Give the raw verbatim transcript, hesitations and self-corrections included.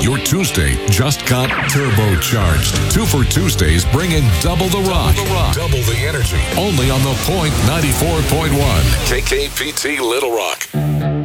Your Tuesday just got turbocharged. Two for Tuesdays bring in double the rock, double the, rock. Double the energy. Only on The Point ninety-four point one. K K P T Little Rock.